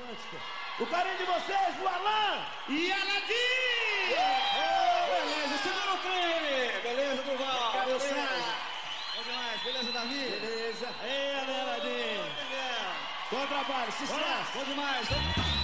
romântica. O carinho de vocês, o Alan e Aladim! Beleza, segura o crime! Beleza, Duval? Cadê o Beleza? Sá? Bom demais, beleza, Davi? Beleza. Ei, Aladim! Bom trabalho, sucesso! Bom demais!